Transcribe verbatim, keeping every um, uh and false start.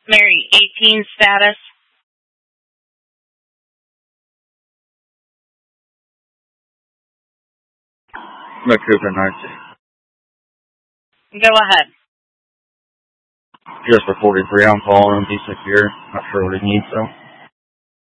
Mary, eighteen status. McCooper ninety. Go ahead. Just for forty-three, I'm calling him. He's secure. Not sure what he needs, though.